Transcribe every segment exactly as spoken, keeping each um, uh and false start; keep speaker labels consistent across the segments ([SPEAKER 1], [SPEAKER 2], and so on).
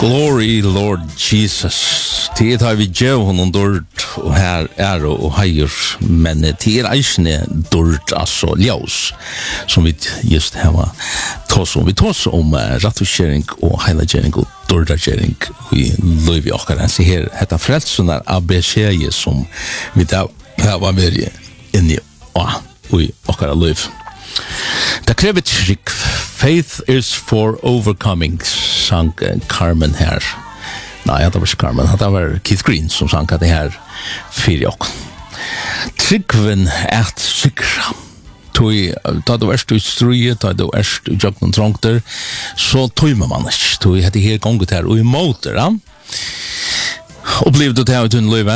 [SPEAKER 1] Glory, Lord Jesus. Tid har vi djev honom dårt, og her er og heier, men tid er eisne dårt, altså ljøs, som vi just har tås om. Vi tås om rattvistgjering og heilagjering og dårdagjering i løyvi okkar. Så her heter frelsen er A B C som vi da har vært inni og i okkar løyv. Det krever trygg. Faith is for overcoming, sang Carmen her. Nei, det var ikke Carmen, det var Keith Green som sang det her fyrir okk. Tryggven er sikra. Da du erst ut struje, da du erst ut jøkken trångter, så tøymer man ikke. Tog hette her gonget her og i måter, ja. Opplevde du det her ut under løyve?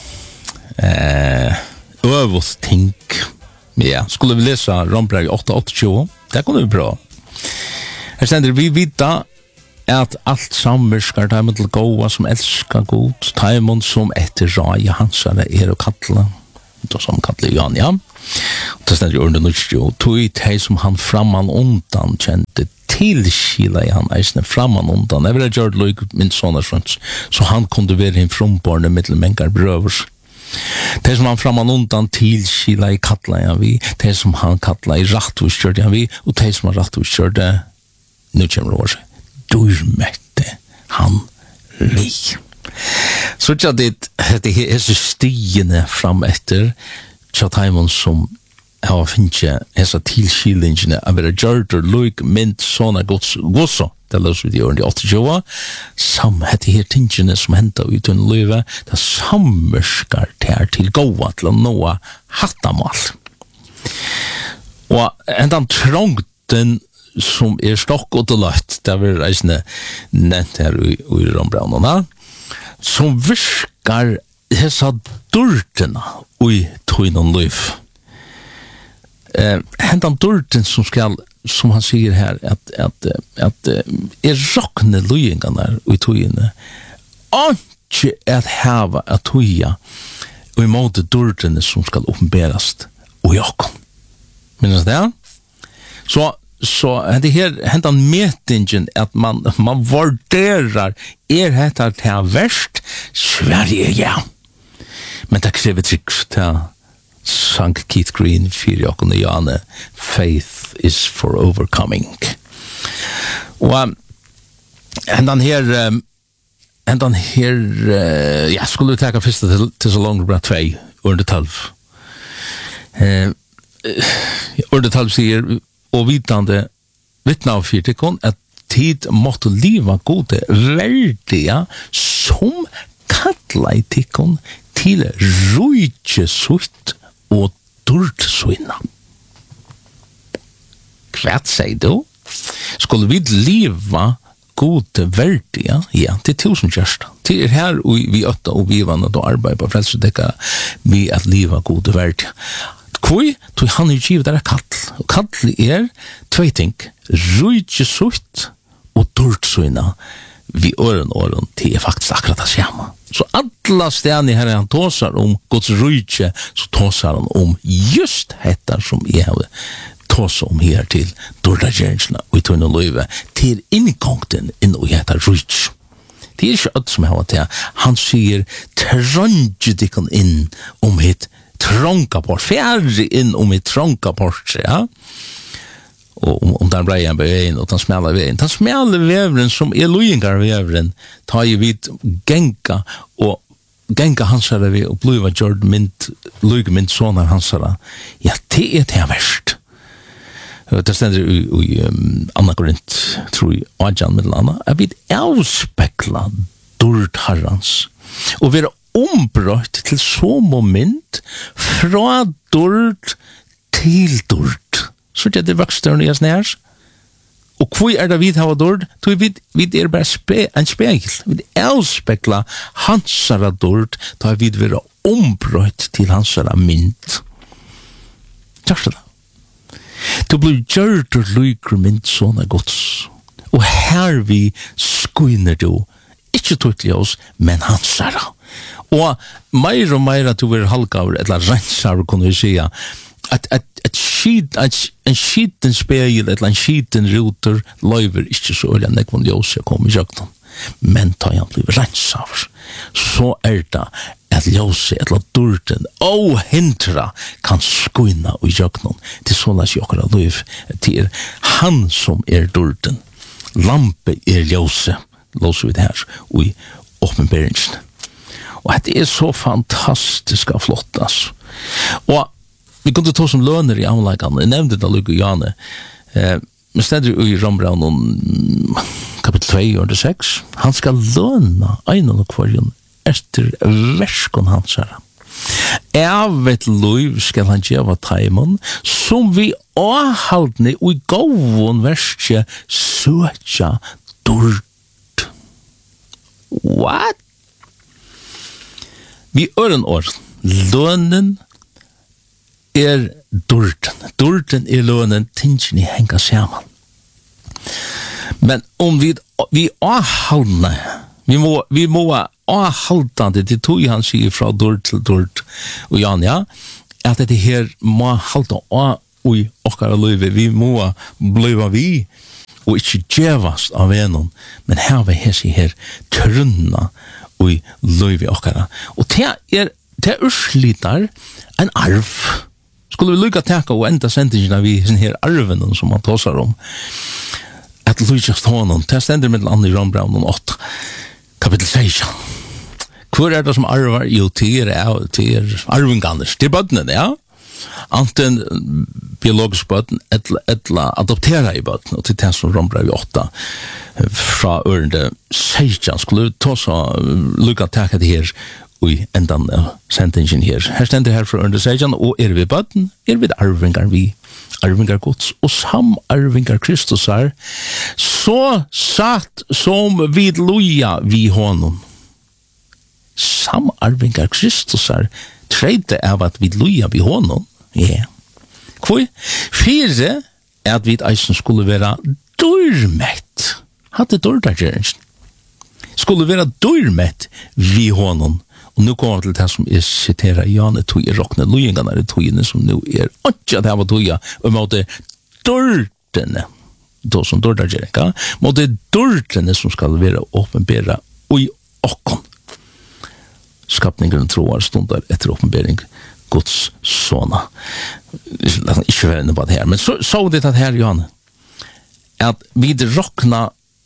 [SPEAKER 1] Øvås ting. Ja, skulle vi lesa Rombreg åtta tjueåtte, det kunne vi bra. Her stender vi vita at alt samverskar taimon til goa som elskar god, taimon som etter raja hansare er og kattla, da som kattla Jan, ja. Det stender i ørne nutjo, tog tei som han framman undan kjente tilskila i han eisne framman undan, jeg vil ha gjort loik min sånne frans, så han kunde være hin frumborne mittelmengar brøvers. Det som han framman undan tilskila i kattla ja vi, det som han kattla i rattvistgjørte ja vi, og det som han rattvistgjørte, nu kommer det året, durmette han li. Så tja det, det er så stigende fram etter, tja taimon som har finnje hessa tilskilingene av vera gjørter, loik, mynd, sånne gods, gosso, det løs vi i årene i åttiotjue, sam hette her tingene som henta ut under løyve, det samverskar ter til goa til å nå hattamal. Og endan trångten som er stokk og løtt, det er reisende nevnt her i, i Rombraunene, som virkar hessa durtena i tøynen løyv. Eh, hendan durten som skal som han sier her at at at er rokne løyingarna i tøyene ikke at hava at tøya og i måte durtene som skal åpenberast og jakon. Minnes det? Så så det her hendan metingen at man man vurderar er hetta til verst Sverige ja. Men det krever triks til sang Keith Green fyrir okkur Jane, faith is for overcoming. Og um, hendan her um, hendan her uh, ja, skulle vi teka fyrsta til, til så langt bra tvei under tolv. Uh, under tolv sier og vitande vittna av fyrtikon at tid måtte liva gode verdiga som kalla i tikon til rujtje sutt og durt søyna. Hva sier du? Skulle vi liva gode verdiga? Ja, det er tusen kjørst. Det er her vi øtta og vi vann og arbeid på frelsedekka vi at liva gode verdiga. Hvor? Tog han er givet der kall. Og kall er tvei ting. Rujtje sutt og durt søyna. Vi øren åren til er faktisk akkurat det samme. Så alla stedene her han tåsar om Guds rujtje, så tåsar han om just dette som jeg har tåsar om her til dårdagjeringsene og i tøyne løyve til inngångten inn og hette rujtje. Det er ikke alt som jeg har til. Han sier trøngedikken inn om hitt trångaport, færre inn om hitt trångaport, ja. Og om, om den breien på veien, og den smeller veien. Den smeller veveren som er løyingar veveren, tar jeg vidt genka, og genka hansara vi, og bliva gjord mynd, løyge mynd sånne hansara. Ja, det er det verst. Det stender i, i um, Anna Korint, tror jeg, og Adjan med landa, er vi avspekla dård herrans, og vi er ombrøtt til så moment fra dård til dård. Så det er vokstørende i oss nær. Og hvor er det vi har dård? Vi, vi er bare spe, en spegel. Vi avspekla hansara dård, da vi vil være ombrøtt til hansara mynd. Kjørste det. Du blir gjørt og lykker mynd sånne gods. Og her vi skuiner du, ikke tøytlig oss, men hansara. Og meir og meir at du vil halka over, eller rensar, kunne vi sige, at at at skit at en skiten spegel eller en skiten router løyver ikke så øyla nek von Jose kom i jakten. men tar han blir rensavs, så er det at ljøse, et eller durten, og hindra kan skuina og jøknon til sånnes jokkara liv, til han som er durten. Lampe er ljøse, låser vi det her, og i åpenberingen. Og det er så fantastisk og flott, altså. Og vi kunne ta som løner i anleggene, jeg nevnte det Luke og Jane, eh, men stedet i Rombraun kapitel to, år seks, han skal løna egnen og kvarjen etter verskon hans her. Evet liv skal han gjeva taimon, som vi avhaldne og i gåvon verskje søtja durt. What? Vi øren år, lønnen er durten. Durten er lønnen, tingene henger sammen. Men om vi, vi avhaldne, vi må, vi må avhaldne, det tog han sier fra durt til durt, og Jan, ja, at det her må halda av i okkara løyve, vi må bliva vi, og ikke djevast av enn, men her vi her sier her, trunna og løyve okkara. Og det er, det er urslitar en arv. Skulle vi lykka teka og enda sendingen av vi her arven som man tåsar om, at lykjast honom, det stender med andre i Rombraun åtta, kapitel seksten. Hvor er det som arvar? Jo, til er, til er arvinganders, til bøttene, ja. Anten biologisk bøtten, etla adoptera i bøtten, og til det som Rombraun åtta, fra ørende seksten, skulle vi ta så lykka teka det her, og endan sentingen her. Her stender her fra ørende seksten, og er vi bøtten, er vi arvingar vi, arvingar Guds, og samarvingar Kristus er, så satt som vid loja vi honom. Samarvingar Kristus er, tredje av at vid loja vi honom, ja. Yeah. Hvor? Fire er at vi eisen skulle være dyrmett. Hadde dyrdagjeringen. Skulle være dyrmett vi honom. Og nu kommer til det som jeg siterer Jane tog i råkne løyengene er togene som nu er ikke at jeg var toga og måtte dørtene då som dørdagjeringen måtte dørtene som skal være åpenbæra og i okkon skapningen troar stunder etter åpenbæring Guds såna. La oss ikke være inne på det her, men så, så det at her, Johanne, at vi råkna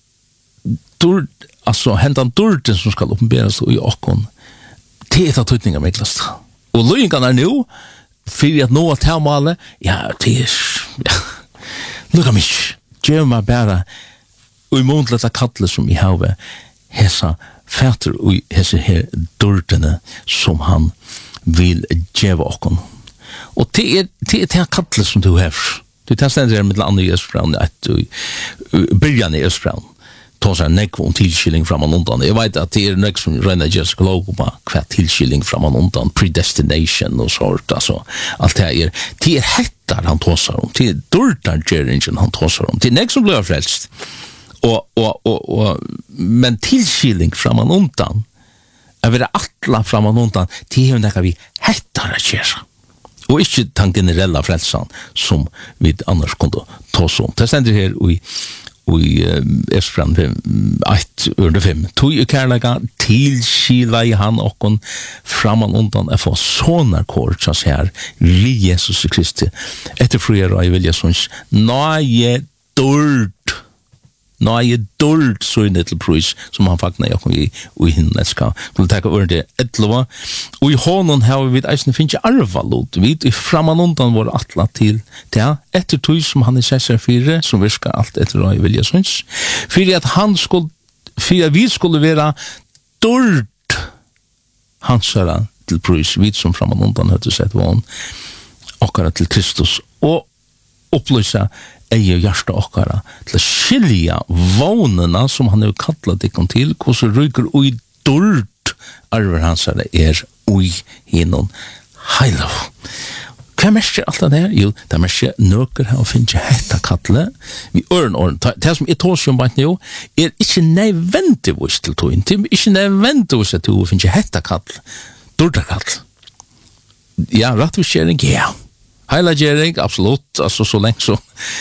[SPEAKER 1] dør, altså hentan dørten som skal åpenbæres i okkon, det er tøytninga meklast. Og løyingan er nu, fyrir at nå at tæmale, ja, det er, ja, lukka mig, gjør meg bæra, og i månedlet av kattle som i have, hesa fætter og hese her dørtene som han vil gjeva okkon. Og det er det er kattle som du hever. Du tar stendet her med andre i Østbraun, byrjan i Østbraun, tar seg nekv om tilskilling framan undan. Jeg vet at det er nekv som røyna Jessica Logo på hva tilskilling framan undan, predestination og sånt, altså, alt det er, det er hettar han tåsar om, det er dørtar gjeringen han tåsar om, det er nekv som blir frelst. Og, og, og, og, men tilskilling framan undan, er vera atla framan undan, det er nekva vi hettar a kjera. Og ikke den generella frelsan som vi annars kunne tås om. Det stender her i i Esfran ett under fem. Tog i kärlega tilskila i han okkon framan undan er få sånar kortsas her vi Jesus Kristi. Etter fruyera i vilja såns nøye dård nøye dård så i nettel prøys som han fakna jeg kom i i hinne skal kunne takka ord det etlova og i hånden har vi eisen finnes arva lot vi i framan undan vår atla til det etter tøy som han i sesser fire som virka alt etter å i vilja såns fyrir at han skulle fyrir at vi skulle være dård hansara til prøys vi som framan undan høyde sett vann okkara til Kristus og opplysa eie hjärsta okkara til å skilja vånene som han har kallat ikon til, hvordan ryker ui dård arver hans er ui hinnom heilav. Hva merker alt det der? Jo, det merker nøkker her og finner hetta kattle vi øren åren. Det som jeg tås jo bare nå er ikke nødvendigvis til tog det er ikke nødvendigvis til å finne hetta kattle dårda kattle. Ja, rettvisgjering, ja. Heila gjering, absolutt, altså så lenge så.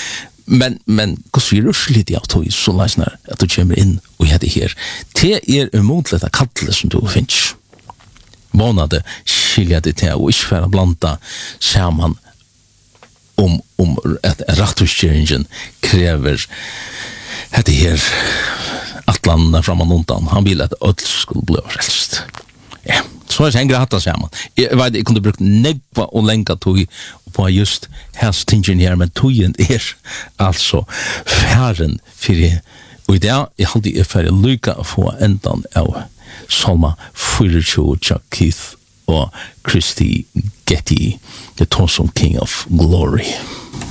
[SPEAKER 1] Men, men, hvordan vi rusher litt av tog, så løsner at du kommer inn og gjør det her. Det er umodlet av kattelet som du finnes. Månade skilja det til, og ikke for å blanda sammen om, om at rettutskjøringen krever dette her at landa framan undan. Han ville at alt skulle bli frelst. Ja, så er det en grata sammen. Jeg vet, jeg kunne brukt negva og lenka tog på just hans tingen her, men togen er altså færen for og i det er alltid er færre lykka å få endan av Salma tjuefire, Chuck Keith og Christy Getty, The Awesome King of Glory.